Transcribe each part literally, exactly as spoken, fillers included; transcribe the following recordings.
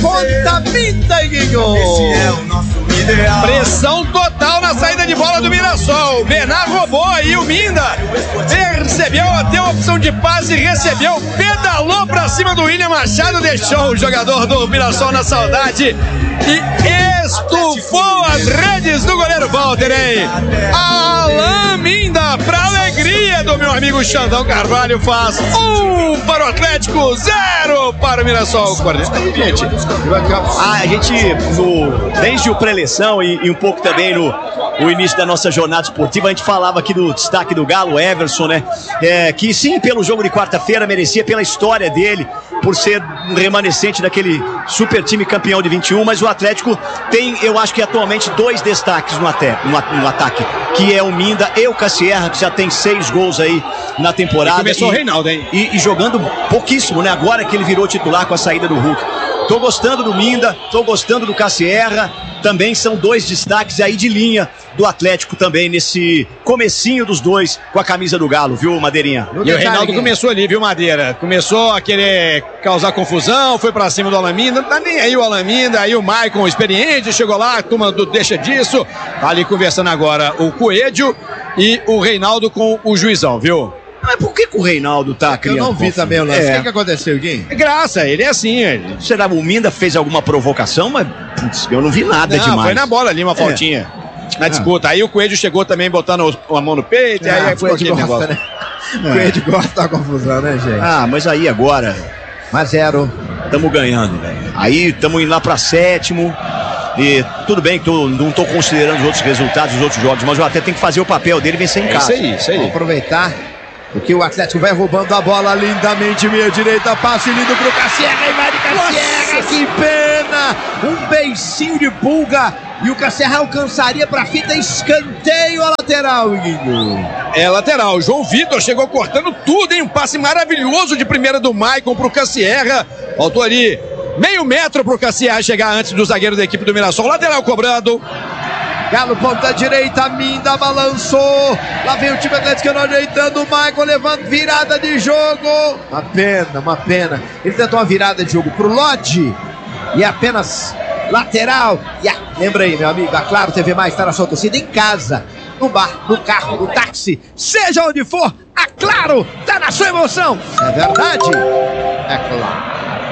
ponta, Minda, Guinho. Esse é o nosso ideal. Pressão total na saída de bola do Mirassol. Bernard roubou aí o Minda. Percebeu, deu a opção de passe, recebeu, pedalou pra cima do William Machado, deixou o jogador do Mirassol na saudade e estufou as redes do goleiro Walter, hein? Alain Minda, pra alegria do meu amigo Xandão Carvalho, faz um para o Atlético, zero para o Mirassol. Gente, ah, a gente, no, desde o pré-eleição e, e um pouco também no, no início da nossa jornada esportiva, a gente falava aqui do destaque do Galo, Everson, né? É, que sim, pelo jogo de quarta-feira, merecia pela história dele, por ser um remanescente daquele super time campeão de vinte e um, mas o Atlético tem, eu acho que atualmente, dois destaques no, até, no, no ataque, que é o Minda e o Cassierra, que já tem seis gols aí na temporada. E começou e, o Reinaldo, hein? E, e jogando pouquíssimo, né? Agora que ele virou titular com a saída do Hulk. Tô gostando do Minda, tô gostando do Cassierra, também são dois destaques aí de linha do Atlético também, nesse comecinho dos dois com a camisa do Galo, viu, Madeirinha? E o Reinaldo começou ali, viu, Madeira? Começou a querer causar confusão, foi pra cima do Alaminda, não tá nem aí o Alaminda, aí o Maicon, experiente, chegou lá, a turma do deixa disso, tá ali conversando agora o Coelho e o Reinaldo com o Juizão, viu? Mas por que, que o Reinaldo tá criando? Eu não vi também o lance. É. O que, que aconteceu, Guinho? É graça, ele é assim. Ele... Será que o Minda fez alguma provocação? Mas putz, eu não vi nada não, demais. Foi na bola ali, uma faltinha. É. Na disputa. Aí o Coelho chegou também botando a mão no peito. Ah, e aí ficou aquele negócio. Né? O Coelho gosta da confusão, né, gente? Ah, mas aí agora. um a zero. Tamo ganhando, velho. Aí tamo indo lá pra sétimo. E tudo bem que tô, não tô considerando os outros resultados dos outros jogos, mas o Atlético tem que fazer o papel dele e vencer em é casa. Isso aí, isso aí. Vamos aproveitar. Porque o Atlético vai roubando a bola lindamente, meia direita, passe lindo pro Cassierra, e vai de Cassierra, que pena! Um beicinho de pulga, e o Cassierra alcançaria pra fita, escanteio a lateral, Guinho. É lateral, João Vitor chegou cortando tudo, hein? Um passe maravilhoso de primeira do Maicon pro Cassierra, faltou ali meio metro pro Cassierra chegar antes do zagueiro da equipe do Mirassol, lateral cobrando. Galo, ponta direita, Minda balançou. Lá vem o time atleticano ajeitando o Maicon, levando virada de jogo. Uma pena, uma pena. Ele tentou uma virada de jogo pro Lodge. E apenas lateral. E a... Lembra aí, meu amigo, a Claro T V Mais está na sua torcida em casa, no bar, no carro, no táxi, seja onde for, a Claro tá na sua emoção. É verdade? É claro.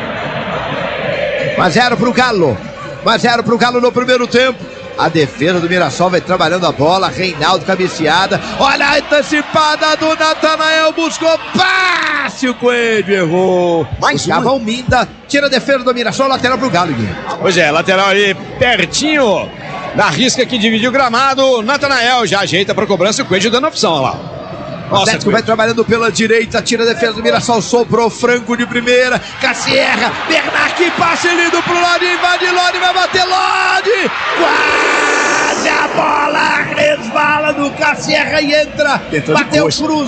um a zero pro Galo. um a zero pro Galo no primeiro tempo. A defesa do Mirassol vai trabalhando a bola. Reinaldo cabeceada. Olha a antecipada do Natanael. Buscou passe. O Coelho errou. Mas Buscava o Minda. Tira a defesa do Mirassol. Lateral pro Galo, Guilherme. Pois é, lateral ali pertinho da risca que dividiu o gramado. Natanael já ajeita para cobrança. O Coelho dando opção, olha lá. O Atlético vai trabalhando pela direita, tira a defesa do Mirassol, sobrou Franco de primeira, Cassierra, Bernard, que passe lindo pro lado, invade Lodi, vai bater Lodi, quase a bola resvala do Cassierra e entra, Tentou bateu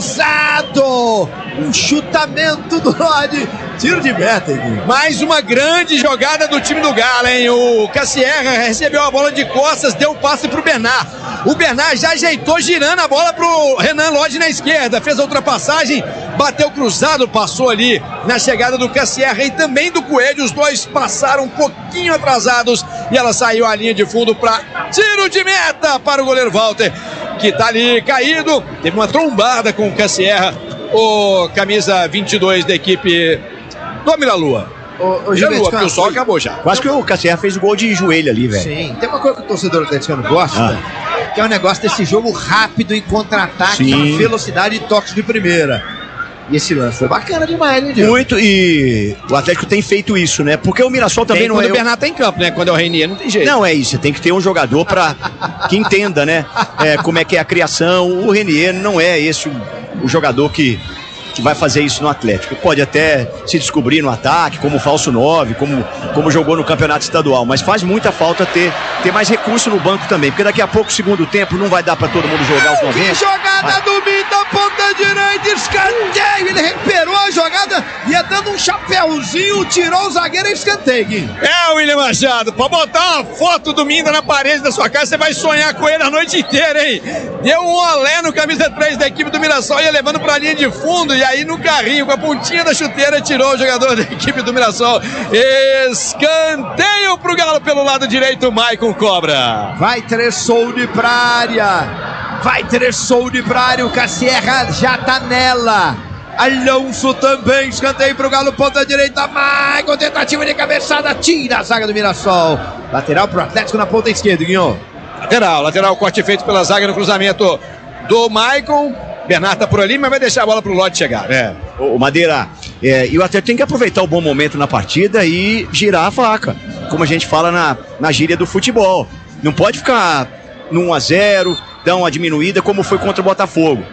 cruzado, um chutamento do Lodi, tiro de meta, hein? Mais uma grande jogada do time do Galo, hein? O Cassierra recebeu a bola de costas, deu um passe pro Bernard. O Bernard já ajeitou, girando a bola pro Renan Lodge na esquerda. Fez a ultrapassagem, bateu cruzado, passou ali na chegada do Cassierra e também do Coelho. Os dois passaram um pouquinho atrasados e ela saiu à linha de fundo para tiro de meta para o goleiro Walter, que tá ali caído. Teve uma trombada com o Cassierra, o camisa vinte e dois da equipe do Mira-Lua. O, o Lua, porque o sol acabou já. Quase que o Cassierra fez o gol de joelho ali, velho. Sim, tem uma coisa que o torcedor atleticano gosta, ah. que é o um negócio desse jogo rápido em contra-ataque, velocidade e toques de primeira. E esse lance foi bacana demais, né, Diego? Muito, e o Atlético tem feito isso, né? Porque o Mirassol também tem, não quando é... Quando o Bernard tá em campo, né? Quando é o Reinier, não tem jeito. Não, é isso. Tem que ter um jogador pra... que entenda, né? É, como é que é a criação. O Reinier não é esse o, o jogador que... que vai fazer isso no Atlético. Pode até se descobrir no ataque, como falso nove, como, como jogou no campeonato estadual, mas faz muita falta ter, ter mais recurso no banco também, porque daqui a pouco, segundo tempo, não vai dar pra todo mundo jogar os noventa. Que jogada do Minda, ponta direita, escanteio, ele recuperou a jogada, ia dando um chapéuzinho, tirou o zagueiro e escanteio. É, William Machado, pra botar uma foto do Minda na parede da sua casa, você vai sonhar com ele a noite inteira, hein? deu um olé no camisa três da equipe do Mirassol, ia levando pra linha de fundo, e aí no carrinho, com a pontinha da chuteira, tirou o jogador da equipe do Mirassol. Escanteio pro Galo pelo lado direito, o Maicon cobra. Vai Tressoldi pra área, vai Tressoldi pra área, o Cassierra já tá nela. Alonso também, escanteio pro Galo, ponta direita, Maicon, tentativa de cabeçada, tira a zaga do Mirassol. Lateral pro Atlético na ponta esquerda, Guinho. Lateral, lateral, corte feito pela zaga no cruzamento do Maicon. Bernardo tá por ali, mas vai deixar a bola pro Lodge chegar. É. O Madeira, é, e o Atlético tem que aproveitar o bom momento na partida e girar a faca, como a gente fala na, na gíria do futebol. Não pode ficar no um a zero, dar uma diminuída como foi contra o Botafogo.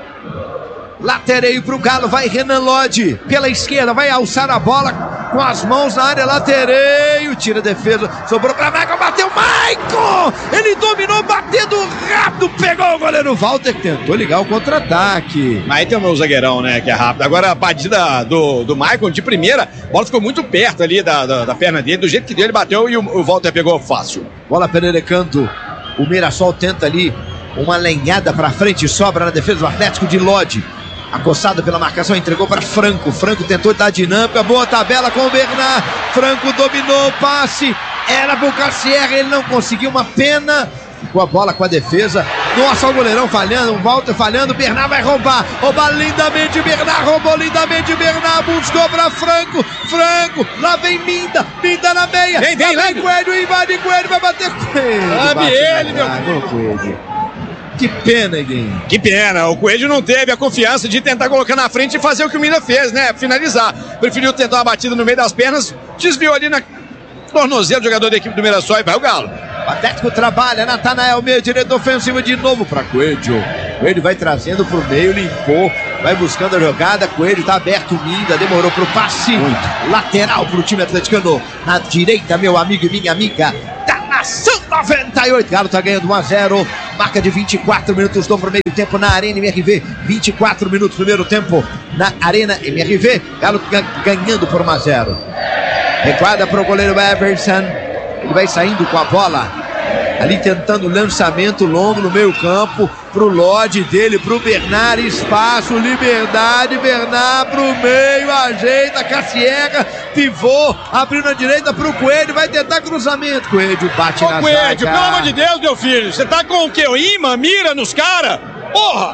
Latereio pro Galo, vai Renan Lodge pela esquerda, vai alçar a bola com as mãos na área, latereio, tira a defesa, sobrou pra Maicon, bateu Maicon, ele dominou, batendo rápido, pegou o goleiro Walter, que tentou ligar o contra-ataque. Mas aí tem o meu zagueirão, né, que é rápido. Agora a batida do, do Maicon de primeira, a bola ficou muito perto ali da, da, da perna dele, do jeito que deu ele bateu e o, o Walter pegou fácil. Bola pererecando, o Mirassol tenta ali uma lenhada pra frente, sobra na defesa do Atlético de Lodge. Acossado pela marcação, entregou para Franco. Franco tentou dar dinâmica, boa tabela com o Bernard. Franco dominou o passe, era pro Cassierra, ele não conseguiu, uma pena. Ficou a bola com a defesa. Nossa, o goleirão falhando, o Walter falhando. Bernard vai roubar, roubar lindamente. Bernard roubou lindamente. Bernard buscou para Franco. Franco, lá vem Minda. Minda na meia. Vem, vem, lá vem Coelho, invade Coelho, vai bater Coelho. Sabe ele, meu Coelho. Que pena, Guinho. Que pena, o Coelho não teve a confiança de tentar colocar na frente e fazer o que o Mina fez, né? Finalizar. Preferiu tentar uma batida no meio das pernas, desviou ali na tornozelo do jogador da equipe do Mirassol e vai o Galo. O Atlético trabalha, Natanael, meio direito ofensivo de novo para Coelho. Coelho vai trazendo pro meio, limpou, vai buscando a jogada. Coelho tá aberto, Minda, demorou pro passe. Muito. Lateral pro time atleticano. Na direita, meu amigo e minha amiga, da nação noventa e oito. Galo tá ganhando um a zero. Marca de vinte e quatro minutos do primeiro tempo na Arena M R V. vinte e quatro minutos primeiro tempo na Arena M R V. Galo ganhando por um a zero. Recuada para o goleiro Everson. Ele vai saindo com a bola. Ali tentando lançamento longo no meio campo. Pro Lodge dele, pro Bernard. Espaço, liberdade. Bernard pro meio. Ajeita, Cassierra. Pivô. Abriu na direita pro Coelho. Vai tentar cruzamento. Coelho bate Ô, na Coelho, zaga. pelo amor de Deus, meu filho. Você tá com o quê? O imã? Mira nos caras? Porra!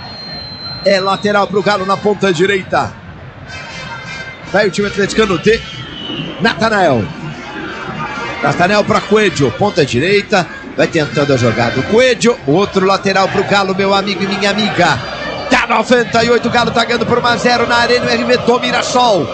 É lateral pro Galo na ponta direita. Vai o time atleticano de Natanael. Natanael para Coelho, ponta direita, vai tentando a jogada. O Coelho, outro lateral pro Galo, meu amigo e minha amiga. Tá noventa e oito, o Galo tá ganhando por um a zero na Arena R V do Mirassol.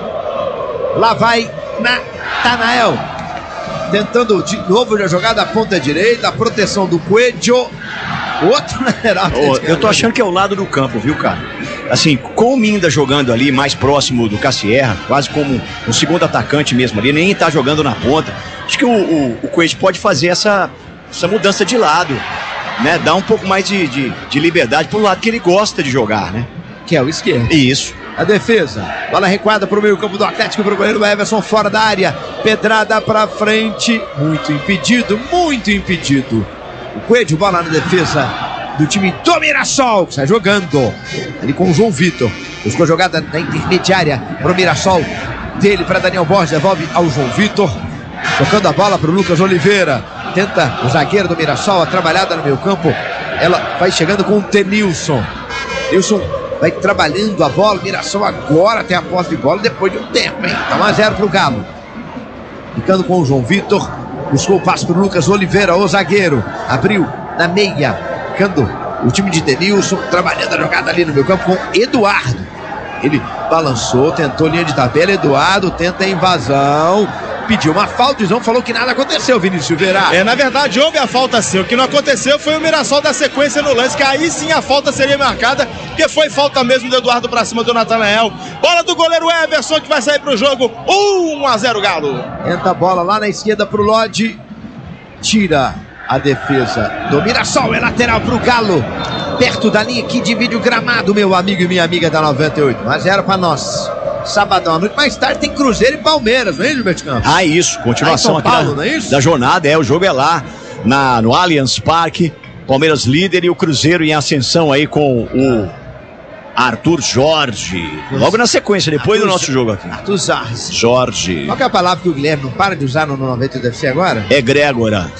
Lá vai Natanael. Tentando de novo a jogada, ponta direita, a proteção do Coelho. Outro lateral. Oh, eu tô achando que é o lado do campo, viu, cara? Assim, com o Minda jogando ali mais próximo do Cassierra, quase como um segundo atacante mesmo ali, nem tá jogando na ponta. Acho que o, o, o Coelho pode fazer essa, essa mudança de lado, né? Dar um pouco mais de, de, de liberdade pro lado que ele gosta de jogar, né? Que é o esquerdo. Isso. A defesa, bola recuada pro meio campo do Atlético, pro goleiro Everson fora da área. Pedrada pra frente, muito impedido, muito impedido. O Coelho, bola na defesa do time do Mirassol, que está jogando ali com o João Vitor. Buscou jogada na intermediária pro Mirassol, dele para Daniel Borges, devolve ao João Vitor. Tocando a bola pro Lucas Oliveira. Tenta o zagueiro do Mirassol, a trabalhada no meio campo. Ela vai chegando com o Tenilson. Tenilson vai trabalhando a bola. O Mirassol agora tem a posse de bola depois de um tempo, hein? Tá um a zero pro Galo. Ficando com o João Vitor. Buscou o passe pro Lucas Oliveira, o zagueiro. Abriu na meia. Ficando o time de Denilson, trabalhando a jogada ali no meio campo com Eduardo. Ele balançou, tentou linha de tabela. Eduardo tenta a invasão. Pediu uma falta, o Zão falou que nada aconteceu, Vinícius Verá. É, na verdade houve a falta sim. O que não aconteceu foi o Mirassol dar sequência no lance, que aí sim a falta seria marcada, porque foi falta mesmo do Eduardo pra cima do Natanael. Bola do goleiro Everson, que vai sair pro jogo. um a zero Galo. Entra a bola lá na esquerda pro Lodge. Tira a defesa do Mirassol, é lateral pro Galo. Perto da linha que divide o gramado, meu amigo e minha amiga da noventa e oito. um a zero pra nós. Sabadão à noite, mais tarde tem Cruzeiro e Palmeiras, não é, Gilberto Campos? Ah, isso, continuação ah, aqui Paulo, da, não é isso? da jornada, é, o jogo é lá na, no Allianz Parque. Palmeiras líder e o Cruzeiro em ascensão aí com o Arthur Jorge. Logo na sequência, depois Arthur, do nosso jogo aqui. Arthur Jorge. Jorge. Qual que é a palavra que o Guilherme não para de usar no noventa do F C agora? Egrégora.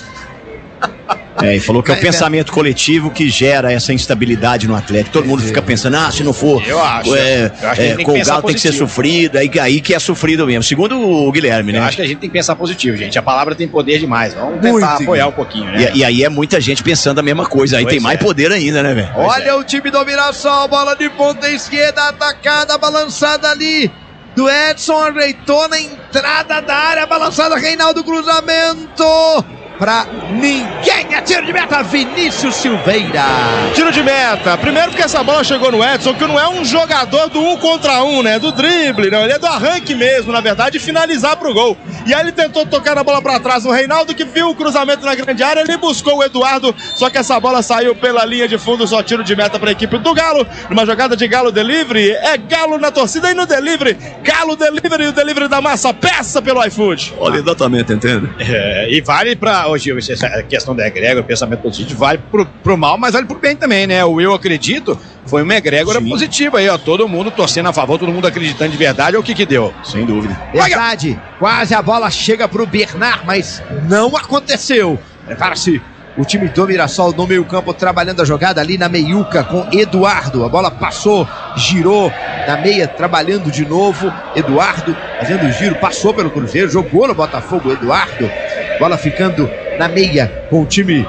É, e falou que é o pensamento coletivo que gera essa instabilidade no Atlético. Todo mundo fica pensando, ah, se não for Eu acho. é, Eu acho que é, tem que com o pensar Galo tem que ser positivo. sofrido, aí, aí que é sofrido mesmo. Segundo o Guilherme, né? Eu acho que a gente tem que pensar positivo, gente. A palavra tem poder demais. Vamos tentar Muito, apoiar Guilherme. um pouquinho, né? E, e aí é muita gente pensando a mesma coisa. Aí Pois tem mais é. poder ainda, né, velho? Olha o time do Mirassol, bola de ponta esquerda, atacada, balançada ali do Edson, ajeitou na entrada da área, balançada, Reinaldo, cruzamento pra ninguém, é tiro de meta, Vinícius Silveira. Tiro de meta. Primeiro porque essa bola chegou no Edson, que não é um jogador do um contra um, né? Do drible, não. Ele é do arranque mesmo, na verdade, e finalizar pro gol. E aí ele tentou tocar a bola pra trás. O Reinaldo, que viu o cruzamento na grande área, ele buscou o Eduardo, só que essa bola saiu pela linha de fundo, só tiro de meta pra equipe do Galo. Numa jogada de Galo Delivery, é Galo na torcida e no Delivery. Galo Delivery, o Delivery da massa, peça pelo iFood. Olha, exatamente, entende? É, e vale pra hoje, essa questão da egrégora, o pensamento positivo, vale pro, pro mal, mas vale pro bem também, né? O Eu Acredito foi uma egrégora Sim. positiva aí, ó. Todo mundo torcendo a favor, todo mundo acreditando de verdade. Olha o que que deu. Sem dúvida. Verdade, quase a bola chega pro Bernard, mas não aconteceu. Prepara-se o time do Mirassol no meio campo, trabalhando a jogada ali na meiuca com Eduardo. A bola passou, girou na meia, trabalhando de novo. Eduardo fazendo o giro, passou pelo Cruzeiro, jogou no Botafogo, Eduardo. Bola ficando na meia com o time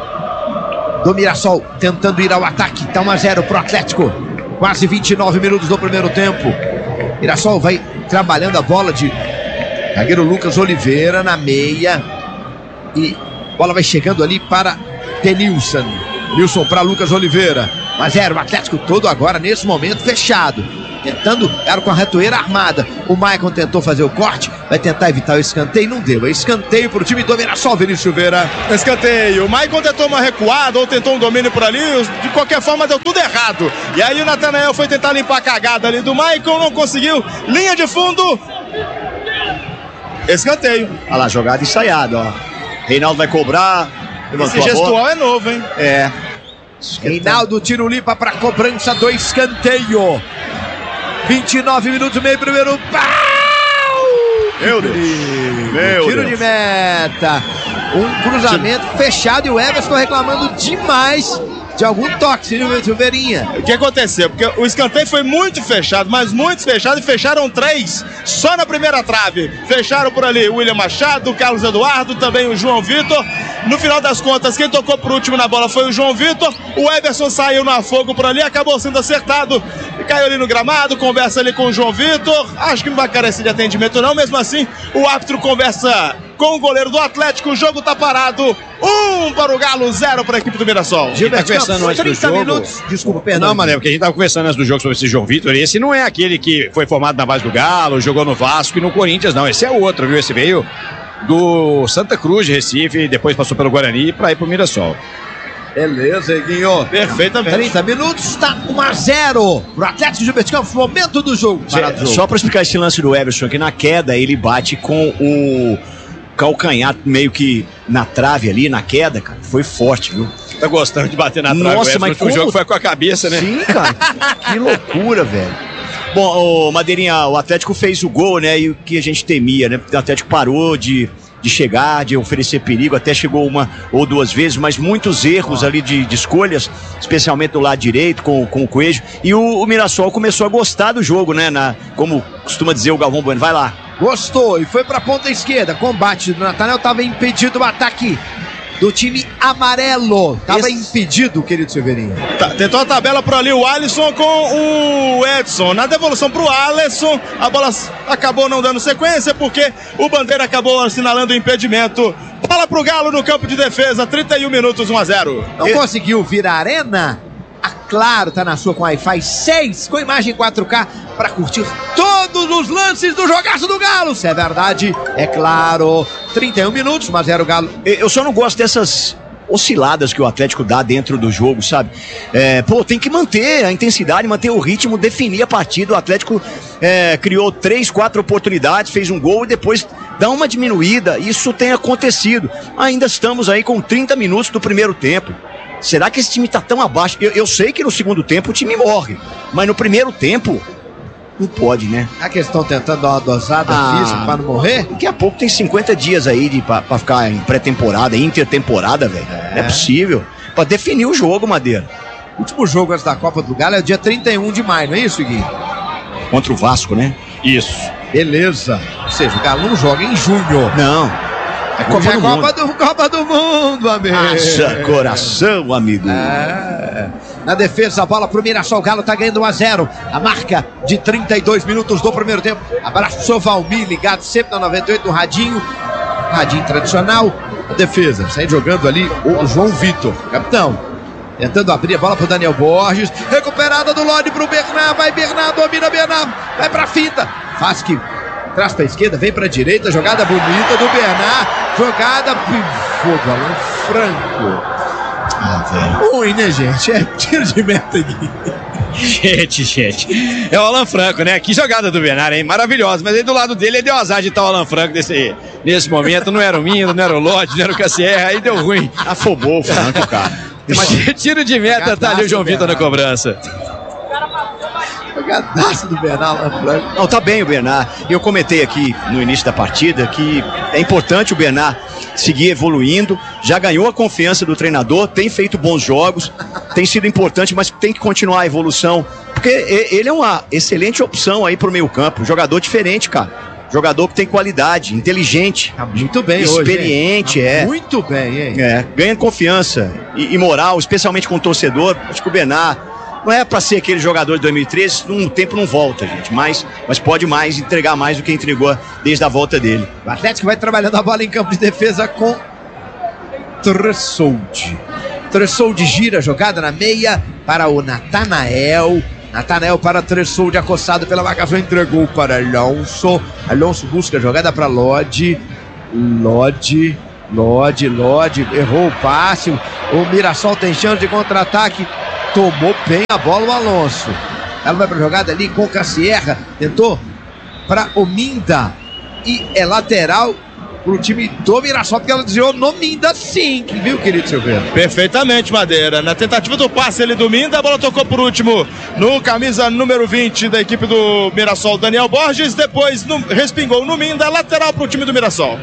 do Mirassol tentando ir ao ataque. Tá um a zero pro Atlético. Quase vinte e nove minutos do primeiro tempo. Mirassol vai trabalhando a bola de zagueiro Lucas Oliveira na meia. E bola vai chegando ali para Denilson. Nilson para Lucas Oliveira. um a zero. O Atlético todo agora nesse momento fechado. Tentando, era com a retoeira armada. O Maicon tentou fazer o corte, vai tentar evitar o escanteio, não deu. É escanteio pro time do Mirassol, Vinícius Silveira. Escanteio. O Maicon tentou uma recuada ou tentou um domínio por ali. De qualquer forma, deu tudo errado. E aí o Natanael foi tentar limpar a cagada ali do Maicon, não conseguiu. Linha de fundo. Escanteio. Olha lá, jogada ensaiada, ó. Reinaldo vai cobrar. Esse gestual é novo, hein? É. Reinaldo tira o limpa para cobrança do escanteio. vinte e nove minutos, meio primeiro. Pau! Meu Deus. Meu Tiro Deus. de meta. Um cruzamento fechado e o Everson reclamando demais de algum toque, Silveirinha. O que aconteceu? Porque o escanteio foi muito fechado, mas muito fechado, e fecharam três só na primeira trave. Fecharam por ali o William Machado, o Carlos Eduardo, também o João Vitor. No final das contas, quem tocou por último na bola foi o João Vitor. O Everson saiu no afogo por ali, acabou sendo acertado e caiu ali no gramado, conversa ali com o João Vitor. Acho que não vai carecer de atendimento não, mesmo assim o árbitro conversa com o goleiro do Atlético. O jogo tá parado, um para o Galo, zero para a equipe do Mirassol. Gilberto tá conversando Campos, antes do trinta jogo. minutos. Desculpa, perdão. Não, Mané, porque a gente tava conversando antes do jogo sobre esse João Vitor. Esse não é aquele que foi formado na base do Galo, jogou no Vasco e no Corinthians, não. Esse é outro, viu? Esse veio do Santa Cruz de Recife, depois passou pelo Guarani para ir pro Mirassol. Beleza, Guinho. Perfeitamente. trinta minutos, tá um a zero pro Atlético Gilberto Campos, momento do jogo. Parado do jogo. Só para explicar esse lance do Everson, que na queda ele bate com o calcanhar meio que na trave ali, na queda, cara. Foi forte, viu? Tá gostando de bater na trave? Nossa, Everson, mas que o como- jogo foi com a cabeça, né? Sim, cara. Que loucura, velho. Bom, o Madeirinha, o Atlético fez o gol, né? E o que a gente temia, né? O Atlético parou de, de chegar, de oferecer perigo, até chegou uma ou duas vezes, mas muitos erros ali de, de escolhas, especialmente do lado direito, com, com o Coelho. E o, o Mirassol começou a gostar do jogo, né? Na, como costuma dizer o Galvão Bueno. Vai lá. Gostou e foi pra ponta esquerda. Combate do Nathanael, tava impedido o ataque do time amarelo. Tava Esse- impedido, querido Silveirinho. Tá, tentou a tabela por ali o Alisson com o Edson. Na devolução pro Alisson, a bola acabou não dando sequência porque o Bandeira acabou assinalando o impedimento. Bola pro Galo no campo de defesa, trinta e um minutos, um a zero. Não E- conseguiu vir a arena? A Claro tá na sua com Wi-Fi seis, com imagem quatro K, para curtir todos os lances do jogaço do Galo. Se é verdade, é claro. trinta e um minutos, um a zero Galo. Eu só não gosto dessas osciladas que o Atlético dá dentro do jogo, sabe? É, pô, tem que manter a intensidade, manter o ritmo, definir a partida. O Atlético é, criou três, quatro oportunidades, fez um gol e depois dá uma diminuída. Isso tem acontecido. Ainda estamos aí com trinta minutos do primeiro tempo. será que esse time tá tão abaixo? Eu, eu sei que no segundo tempo o time morre, mas no primeiro tempo não pode, né? A questão tentando dar uma dosada Ah. física pra não morrer? Daqui a pouco tem cinquenta dias aí de, pra, pra ficar em pré-temporada, intertemporada, velho. É. Não é possível. Pra definir o jogo, Madeira. O último jogo antes da Copa do Galo é o dia trinta e um de maio, não é isso, Gui? Contra o Vasco, né? Isso. Beleza. Ou seja, o Galo não joga em junho. Não. É Copa Já é do Copa Mundo. do, Copa do Mundo, amigo. Haja coração, amigo. É. Na defesa, a bola pro Mirassol. O Galo tá ganhando um a zero. A marca de trinta e dois minutos do primeiro tempo. Abraço, Valmir, ligado sempre na noventa e oito no radinho. Radinho tradicional. A defesa, sai jogando ali o João Vitor, capitão. Tentando abrir a bola pro Daniel Borges. Recuperada do Lodi pro Bernard. Vai Bernard, domina Bernard. Vai pra fita. Faz que traz pra esquerda, vem pra direita. Jogada bonita do Bernard. Jogada pivô, Alan Franco. Ah, velho. Ruim, né, gente? É tiro de meta aqui. Gente, gente. É o Alan Franco, né? Que jogada do Bernard, hein? Maravilhosa. Mas aí do lado dele, ele deu azar de estar o Alan Franco nesse, nesse momento. Não era o Mindo, não era o Lodi, não era o Cassierra. Aí deu ruim. Afobou o Franco, cara. Mas tiro de meta, tá ali o João Vitor na cobrança. Jogadaço do Bernard, Alan Franco. Não, tá bem o Bernard. Eu comentei aqui no início da partida que é importante o Bernard seguir evoluindo. Já ganhou a confiança do treinador, tem feito bons jogos, tem sido importante, mas tem que continuar a evolução. Porque ele é uma excelente opção aí pro meio campo. Jogador diferente, cara. Jogador que tem qualidade, inteligente, Tá muito bem experiente, hoje, hein? Tá é. muito bem, hein? É, ganha confiança e, e moral, especialmente com o torcedor. Acho que o Bernard não é pra ser aquele jogador de dois mil e treze, um tempo não volta, gente, mas, mas pode mais, entregar mais do que entregou desde a volta dele. O Atlético vai trabalhando a bola em campo de defesa com Tressoldi. Tressoldi gira a jogada na meia para o Natanael. Natanael para Tressoldi, acossado pela marcação, entregou para Alonso. Alonso busca a jogada para Lodi. Lodi, Lodi, Lodi, errou o passe. O Mirassol tem chance de contra-ataque. Tomou bem a bola o Alonso. Ela vai para a jogada ali com o Cassierra. Tentou para o Minda. E é lateral pro time do Mirassol, porque ela desviou no Minda sim, viu, querido Silveira? Perfeitamente, Madeira. Na tentativa do passe ali do Minda, a bola tocou por último no camisa número vinte da equipe do Mirassol, Daniel Borges. Depois no, respingou no Minda, lateral pro time do Mirassol.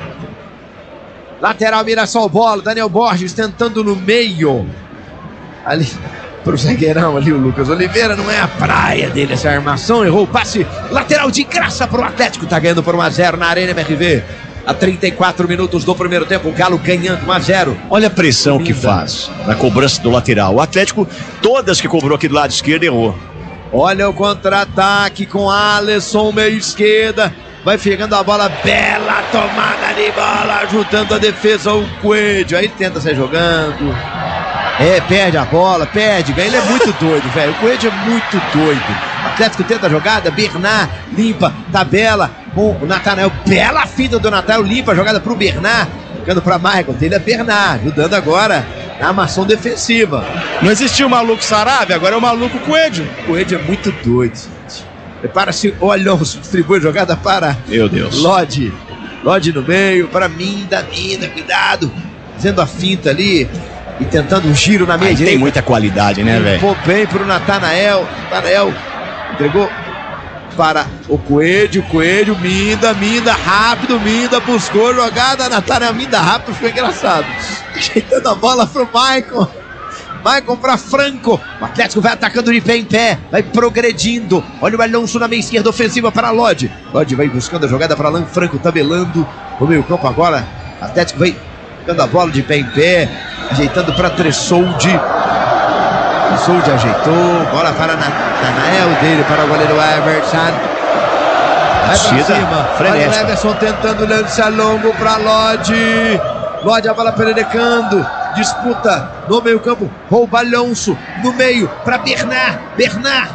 Lateral Mirassol, bola, Daniel Borges tentando no meio. Ali pro zagueirão ali, o Lucas Oliveira, não é a praia dele essa armação, errou o passe, lateral de graça pro Atlético, tá ganhando por um a zero na Arena M R V. A trinta e quatro minutos do primeiro tempo, o Galo ganhando um a zero. Olha a pressão que faz na cobrança do lateral. O Atlético, todas que cobrou aqui do lado esquerdo, errou. Olha o contra-ataque com Alisson, meio esquerda. Vai chegando a bola, bela tomada de bola, ajudando a defesa, o Coelho. Aí tenta sair jogando. É, perde a bola, perde, ganha. Ele é muito doido, velho. O Coelho é muito doido. O Atlético tenta a jogada, Bernard limpa, tabela com o Natanael. Bela fita do Natanael, limpa a jogada pro Bernard. Jogando pra Michael, dele é Bernard, ajudando agora na armação defensiva. Não existia o maluco Sarave, agora é o maluco Coelho. O Coelho é muito doido, gente. Prepara-se o Alonso, distribui a jogada para Meu Deus. Lodi. Lodi no meio, para Minda, Minda, cuidado. Fazendo a finta ali e tentando um giro na meia Aí direita. tem muita qualidade, né, velho? Limpou bem pro Natanael. Natanael entregou para o Coelho. Coelho, Minda, Minda, rápido. Minda buscou jogada. Natanael, Minda, rápido. Foi engraçado. Ajeitando a bola pro Maicon. Maicon para Franco. O Atlético vai atacando de pé em pé. Vai progredindo. Olha o Alonso na meia esquerda ofensiva para Lodi. Lodi vai buscando a jogada para Alan Franco. Tabelando o meio campo agora. O Atlético vai dando a bola de pé em pé. Ajeitando para Tressoldi. Tressoldi ajeitou. Bola para Natanael dele para o goleiro Everson. Vai para cima. Olha o Everson tentando lança longo para Lodi. Lodi a bola pererecando. Disputa no meio campo. Rouba Alonso no meio para Bernard. Bernard.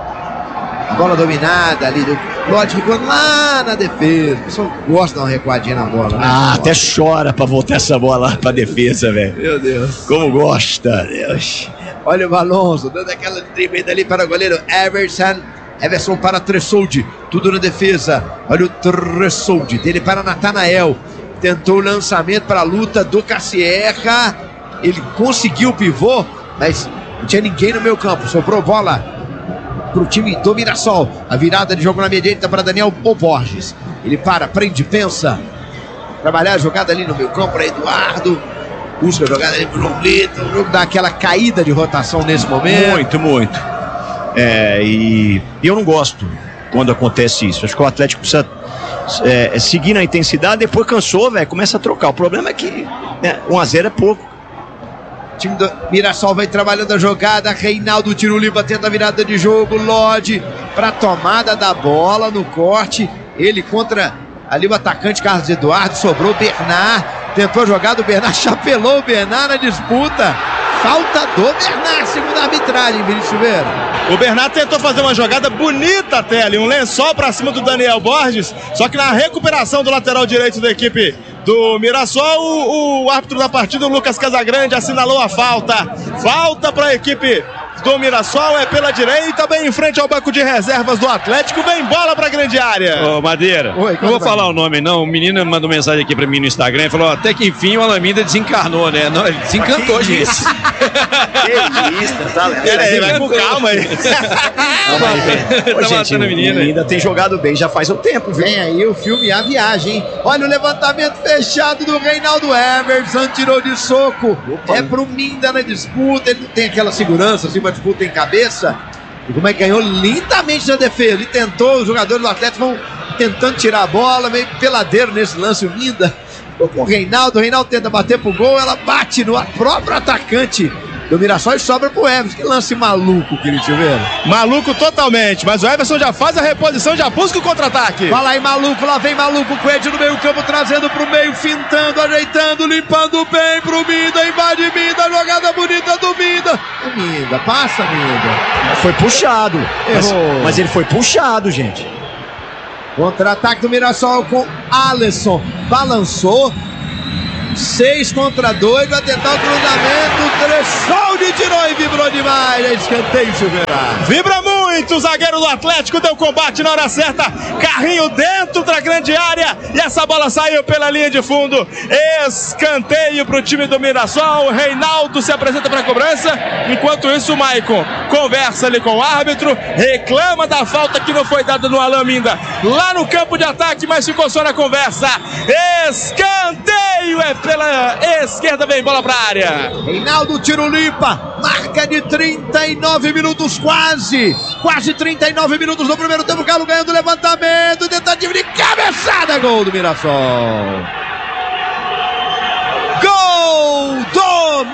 A bola dominada ali do Lodi ficando lá na defesa. O pessoal gosta de dar uma recuadinha na bola, né? Ah, até chora pra voltar essa bola lá pra defesa, velho. Meu Deus. Como gosta, Deus. Olha o Alonso dando aquela tremenda ali para o goleiro Everson. Everson para Tressoldi. Tudo na defesa. Olha o Tressoldi. Dele para Natanael. Tentou o lançamento para a luta do Cassierra. ele conseguiu o pivô, mas não tinha ninguém no meio campo. Sobrou bola pro time do Mirassol. A virada de jogo na meia direita para Daniel Borges. Ele para, prende, pensa. Trabalhar a jogada ali no meio campo para Eduardo. Busca a jogada ali pro João Vitor. O jogo dá aquela caída de rotação nesse momento. Muito, muito. É, e eu não gosto quando acontece isso. Acho que o Atlético precisa é, seguir na intensidade. Depois cansou, velho, começa a trocar. O problema é que né, um a zero é pouco. O time do Mirassol vai trabalhando a jogada. Reinaldo tira o limpa, tenta a virada de jogo. Lodge para tomada da bola no corte. Ele contra ali o atacante Carlos Eduardo. Sobrou o Bernard. Tentou a jogada, o Bernard chapelou o Bernard na disputa. Falta do Bernard, segundo a arbitragem, Vinícius Silveira. O Bernard tentou fazer uma jogada bonita até ali, um lençol para cima do Daniel Borges, só que na recuperação do lateral direito da equipe do Mirassol, o, o árbitro da partida, o Lucas Casagrande, assinalou a falta. Falta para a equipe do Mirassol, é pela direita, bem em frente ao banco de reservas do Atlético, vem bola pra grande área. Ô, Madeira, Oi, não vou falar o nome não, o menino mandou mensagem aqui pra mim no Instagram e falou, até que enfim o Alameda desencarnou, né? Não, ele desencantou, gente. Que isso, tá legal. Peraí, vai com calma aí. Ô, Tá gente, matando a menina. ele ainda tem jogado bem, já faz um tempo, viu? Vem aí o filme A Viagem, hein? Olha o levantamento fechado do Reinaldo Everson, tirou de soco. Opa. É pro Minda na disputa, ele não tem aquela segurança, assim, uma disputa em cabeça. E como é que ganhou lindamente na defesa. Ele tentou, os jogadores do Atlético vão tentando tirar a bola, meio peladeiro nesse lance, o Minda. Ficou com o Reinaldo, o Reinaldo tenta bater pro gol, ela bate no próprio atacante do Mirassol e sobra pro Everson. Que lance maluco, querido Silveira. Maluco totalmente, mas o Everson já faz a reposição, já busca o contra-ataque. Fala aí, maluco, lá vem maluco, Coelho no meio campo, trazendo pro meio, fintando, ajeitando, limpando bem pro Minda, invade Minda, jogada bonita do Minda. O Minda, passa Minda. Foi puxado. Mas, Errou. mas ele foi puxado, gente. Contra-ataque do Mirassol com Alisson, balançou. seis contra dois, vai tentar o cruzamento, Tressoldi tirou e vibrou demais, é escanteio, Silveira. Vibra muito, o zagueiro do Atlético deu combate na hora certa, carrinho dentro da grande área e essa bola saiu pela linha de fundo. Escanteio pro time do Mirassol, Reinaldo se apresenta para a cobrança, enquanto isso o Maicon conversa ali com o árbitro, reclama da falta que não foi dada no Alain Minda, lá no campo de ataque, mas ficou só na conversa. Escanteio é pela esquerda, vem bola pra área. Reinaldo tiro limpa, marca de trinta e nove minutos, quase, quase trinta e nove minutos do primeiro tempo, Galo ganhando o levantamento, tentativa de cabeçada, gol do Mirassol. Gol do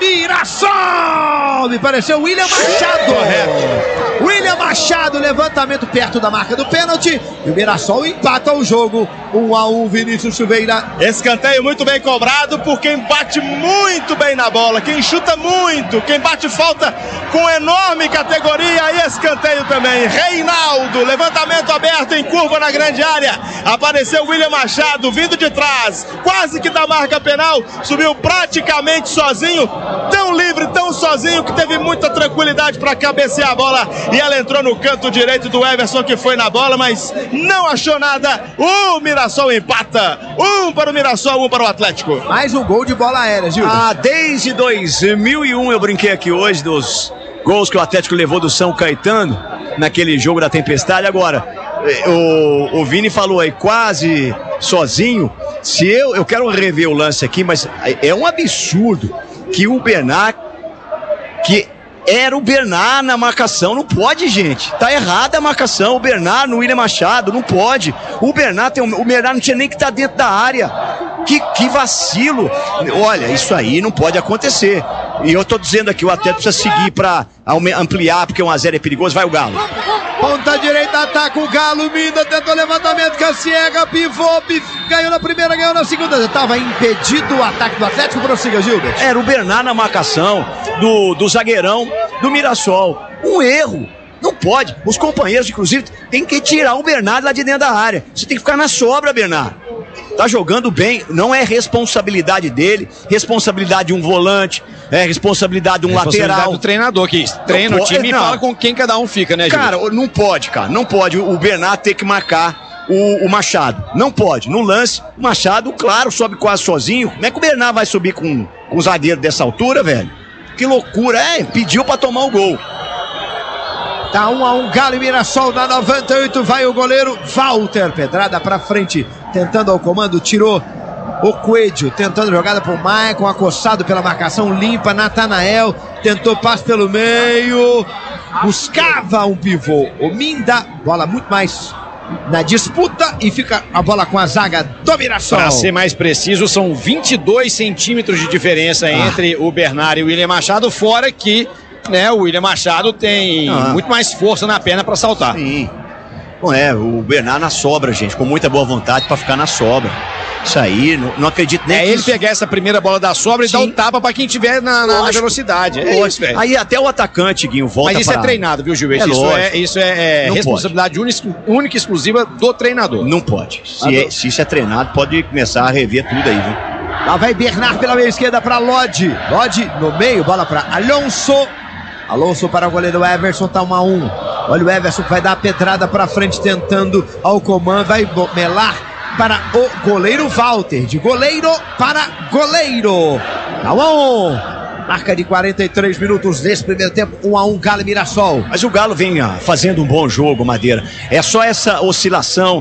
Mirassol! Me pareceu William Machado. Correto. William Machado, levantamento perto da marca do pênalti. E o Mirassol empata o jogo. um a um, Vinícius Silveira. Escanteio muito bem cobrado por quem bate muito bem na bola, quem chuta muito, quem bate falta com enorme categoria. E escanteio também. Reinaldo, levantamento aberto em curva na grande área. Apareceu William Machado vindo de trás, quase que da marca penal. Subiu praticamente sozinho, tão livre, tão sozinho que teve muita tranquilidade para cabecear a bola. E ela entrou no canto direito do Everson, que foi na bola, mas não achou nada. O Mirassol empata. Um para o Mirassol, um para o Atlético. Mais um gol de bola aérea, Gil. Ah, desde dois mil e um eu brinquei aqui hoje dos gols que o Atlético levou do São Caetano naquele jogo da tempestade. Agora, o, o Vini falou aí quase sozinho. Se eu, eu quero rever o lance aqui, mas é um absurdo que o Bernard, que era o Bernard na marcação, não pode, gente, tá errada a marcação, o Bernard no William Machado, não pode, o Bernard, tem, o Bernard não tinha nem que estar tá dentro da área, que, que vacilo, olha, isso aí não pode acontecer, e eu tô dizendo aqui, o Atlético precisa seguir pra ampliar, porque um a zero é perigoso, vai o Galo. Ponta direita, ataca o Galo, Minda tentou levantamento, Cassiega, pivô, pif, ganhou na primeira, ganhou na segunda, estava impedido o ataque do Atlético, prossiga, Gilbert. Era o Bernard na marcação do, do zagueirão do Mirassol, um erro, não pode, os companheiros inclusive tem que tirar o Bernard lá de dentro da área, você tem que ficar na sobra, Bernard. Tá jogando bem, não é responsabilidade dele, responsabilidade de um volante, é responsabilidade de um responsabilidade lateral. do treinador que treina o time e não. fala com quem cada um fica, né, gente? Cara, não pode, cara, não pode o Bernard ter que marcar o, o Machado, não pode. No lance, o Machado, claro, sobe quase sozinho. Como é que o Bernard vai subir com com o zagueiro dessa altura, velho. Que loucura, é, pediu pra tomar o gol. Tá um a um, Galo e Mirassol na noventa e oito, vai o goleiro Walter, pedrada pra frente, tentando ao comando, tirou o Coelho, tentando jogada pro Maicon, acossado pela marcação, limpa, Natanael, tentou passe pelo meio, buscava um pivô, o Minda, bola muito mais na disputa e fica a bola com a zaga do Mirassol. Para ser mais preciso, são vinte e dois centímetros de diferença ah. entre o Bernard e o William Machado, fora que, né, o William Machado tem ah. muito mais força na perna para saltar. Sim. Bom, é, o Bernard na sobra, gente, com muita boa vontade para ficar na sobra. Isso aí, não, não acredito nem. É que ele isso... pegar essa primeira bola da sobra Sim. e dar um tapa pra quem tiver na, na, na velocidade. É isso, velho. Aí até o atacante, Guinho, volta. Mas isso pra... é treinado, viu, Gil? É isso, é, isso é, é responsabilidade única, única e exclusiva do treinador. Não pode. Se, é, se isso é treinado, pode começar a rever tudo aí, viu? Lá vai Bernard pela meia esquerda pra Lodi. Lodi no meio, bola pra Alonso. Alonso para o goleiro Everson, tá um a um. Olha o Everson que vai dar a pedrada pra frente, tentando ao comando, vai melar para o goleiro Walter, de goleiro para goleiro. Tá um a um. Marca de quarenta e três minutos desse primeiro tempo, um a um, Galo e Mirassol. Mas o Galo vem ah, fazendo um bom jogo, Madeira. É só essa oscilação,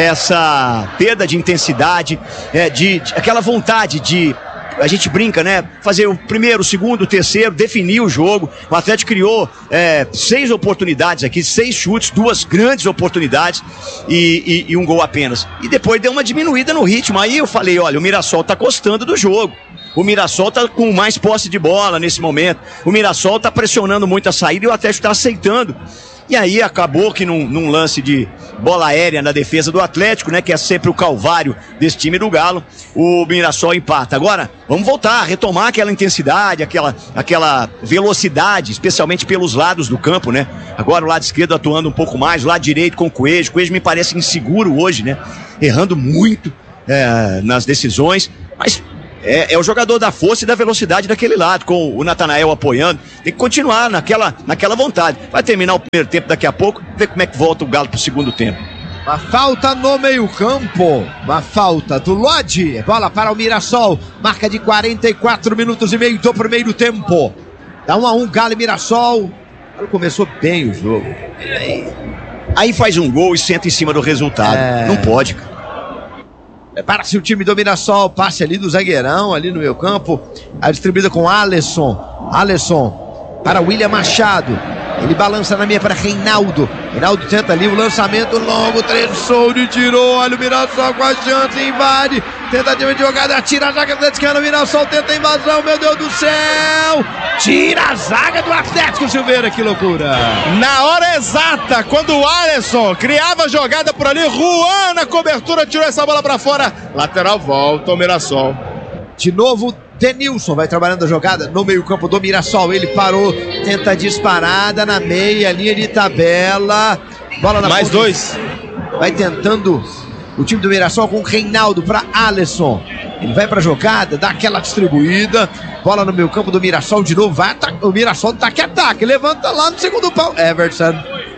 essa perda de intensidade, é, de, de aquela vontade de... A gente brinca, né? Fazer o primeiro, o segundo, o terceiro, definir o jogo. O Atlético criou é, seis oportunidades aqui, seis chutes, duas grandes oportunidades e, e, e um gol apenas. E depois deu uma diminuída no ritmo. Aí eu falei, olha, o Mirassol tá gostando do jogo. O Mirassol tá com mais posse de bola nesse momento. O Mirassol tá pressionando muito a saída e o Atlético tá aceitando. E aí acabou que num, num lance de bola aérea na defesa do Atlético, né, que é sempre o calvário desse time do Galo, o Mirassol empata. Agora, vamos voltar, retomar aquela intensidade, aquela, aquela velocidade, especialmente pelos lados do campo, né? Agora o lado esquerdo atuando um pouco mais, o lado direito com o Coelho. O Coelho me parece inseguro hoje, né? Errando muito é, nas decisões, mas... É, é o jogador da força e da velocidade daquele lado, com o Natanael apoiando. Tem que continuar naquela, naquela vontade. Vai terminar o primeiro tempo daqui a pouco, ver como é que volta o Galo pro segundo tempo. Uma falta no meio-campo. Uma falta do Lodi. Bola para o Mirassol. Marca de quarenta e quatro minutos e meio do primeiro tempo. Dá um a um, Galo e Mirassol. Começou bem o jogo. Aí, aí faz um gol e senta em cima do resultado. É... Não pode, cara. Prepara-se o time do Mirassol, passe ali do zagueirão, ali no meio campo, a distribuída com Alisson, Alisson para William Machado, ele balança na meia para Reinaldo, Reinaldo tenta ali o lançamento longo, trecho de tirou, olha o Mirassol com a chance, invade, tentativa de jogada, tira a zaga do Atlético, o Mirassol tenta a invasão, meu Deus do céu, tira a zaga do Atlético, Silveira, que loucura. Na hora exata, quando o Alisson criava a jogada por ali, Juan na cobertura, tirou essa bola pra fora, lateral volta o Mirassol. De novo, Denilson vai trabalhando a jogada no meio campo do Mirassol, ele parou, tenta a disparada na meia, linha de tabela, bola na mais ponta, dois, vai tentando o time do Mirassol com Reinaldo para Alisson, ele vai pra jogada, dá aquela distribuída, bola no meio campo do Mirassol de novo, vai o Mirassol tá que ataque, levanta lá no segundo pau, Everson,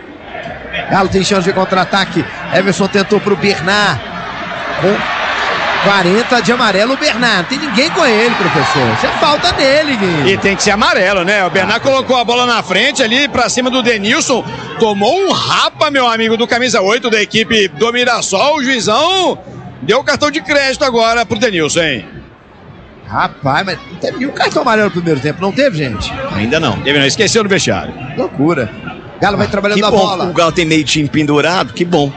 Galo tem chance de contra-ataque, Everson tentou pro Bernard, com quarenta de amarelo o Bernard, não tem ninguém com ele, professor, isso é falta nele, Guilherme. E tem que ser amarelo, né? O Bernard ah, colocou a bola na frente ali, pra cima do Denilson, tomou um rapa, meu amigo, do camisa oito da equipe do Mirassol, o juizão deu o cartão de crédito agora pro Denilson, hein? Rapaz, mas não teve nenhum cartão amarelo no primeiro tempo, não teve, gente? Ainda não. Teve não, esqueceu no vestiário. Loucura. Galo vai trabalhando a bola. O Galo tem meio time pendurado, que bom.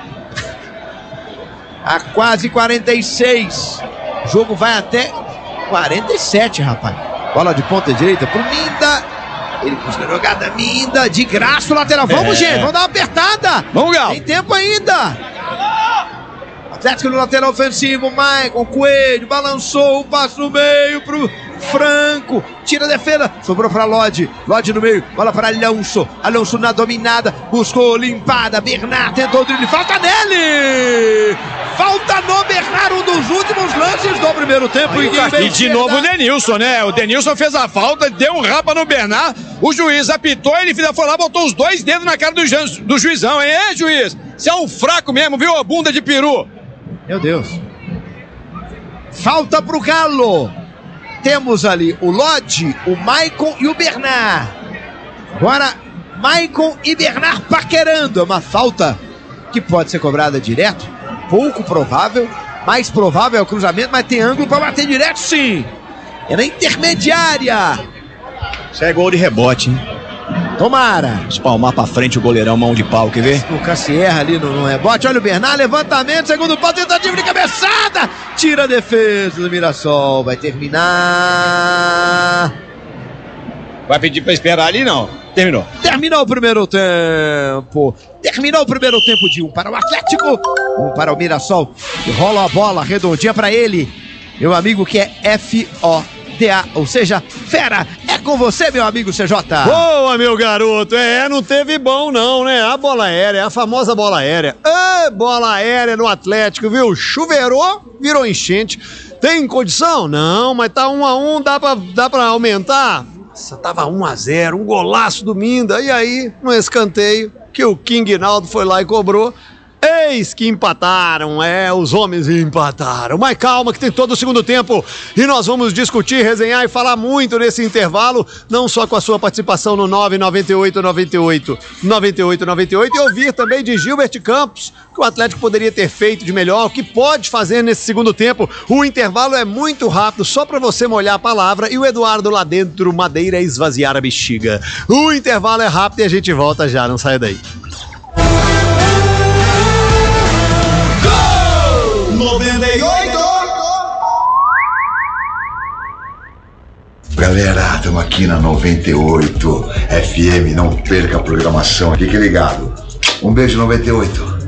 A quase quarenta e seis. O jogo vai até quarenta e sete, rapaz. Bola de ponta direita pro Minda. Ele busca a jogada, Minda, de graça o lateral. Vamos, é. gente, vamos dar uma apertada. Vamos, Galo. Tem tempo ainda. Atlético no lateral ofensivo, Maicon, Coelho, balançou, o passo no meio pro Franco, tira a defesa, sobrou para Lodi, Lodi no meio, bola para Alonso, Alonso na dominada, buscou limpada, Bernard tentou o drible, falta nele! Falta no Bernard, um dos últimos lances do primeiro tempo. Aí, e, e de novo o Denilson, né? O Denilson fez a falta, deu um rapa no Bernard, o juiz apitou, ele foi lá, botou os dois dedos na cara do, ju do juizão, hein? É, juiz? Você é um fraco mesmo, viu? A bunda de peru. Meu Deus. Falta pro Galo. Temos ali o Lodge, o Maicon e o Bernard. Agora, Maicon e Bernard paquerando. É uma falta que pode ser cobrada direto. Pouco provável. Mais provável é o cruzamento, mas tem ângulo para bater direto, sim. É na intermediária. Isso é gol de rebote, hein? Tomara. Espalmar pra frente o goleirão, mão de pau, quer ver? O Cassierra ali no, no rebote. Olha o Bernard, levantamento, segundo pau, tentativa de cabeçada. Tira a defesa do Mirassol. Vai terminar. Vai pedir pra esperar ali, não. Terminou. Terminou o primeiro tempo. Terminou o primeiro tempo de um para o Atlético, um para o Mirassol. E rola a bola redondinha para ele. Meu amigo que é F O T A, ou seja, fera. É com você, meu amigo C J. Boa, meu garoto. É, não teve bom não, né? A bola aérea, a famosa bola aérea. Ah, bola aérea no Atlético, viu? Chuveirou, virou enchente. Tem condição? Não, mas tá um a um, dá pra, dá pra aumentar? Nossa, tava um a zero, um golaço do Minda. E aí, no escanteio, que o King Naldo foi lá e cobrou. Eis que empataram, é, os homens empataram. Mas calma que tem todo o segundo tempo e nós vamos discutir, resenhar e falar muito nesse intervalo, não só com a sua participação no nove nove oito nove oito nove oito nove oito e ouvir também de Gilbert Campos, que o Atlético poderia ter feito de melhor, o que pode fazer nesse segundo tempo. O intervalo é muito rápido, só para você molhar a palavra e o Eduardo lá dentro, Madeira, esvaziar a bexiga. O intervalo é rápido e a gente volta já, não saia daí. noventa e oito. Galera, estamos aqui na noventa e oito F M, não perca a programação, fique ligado. Um beijo, noventa e oito.